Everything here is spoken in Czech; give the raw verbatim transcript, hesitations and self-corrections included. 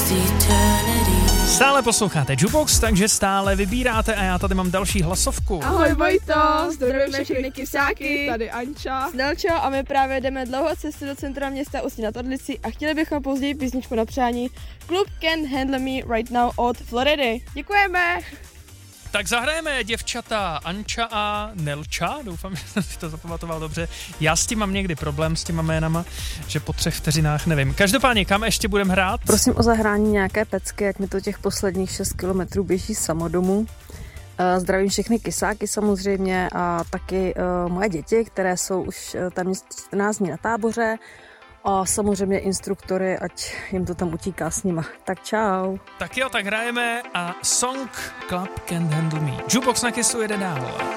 Stále posloucháte Jukebox, takže stále vybíráte a já tady mám další hlasovku. Ahoj Vojto, zdravíme všechny kysáky, tady Anča, Nelčo a my právě jdeme dlouhou cestu do centra města Ústí nad Orlicí a chtěli bychom později písničku na přání Klub Can't Handle Me Right Now od Floridy. Děkujeme! Tak zahrajeme děvčata Anča a Nelča, doufám, že jsem si to zapamatoval dobře. Já s tím mám někdy problém s těma jménama, že po třech vteřinách nevím. Každopádně, kam ještě budeme hrát? Prosím o zahrání nějaké pecky, jak mi to těch posledních šest kilometrů běží samo domů. Zdravím všechny kysáky samozřejmě a taky uh, moje děti, které jsou už tam čtrnáct dní na táboře. A samozřejmě instruktory, ať jim to tam utíká s nima. Tak čau. Tak jo, tak hrajeme a song Club Can't Handle Me. Jukebox na Kissu jede dál.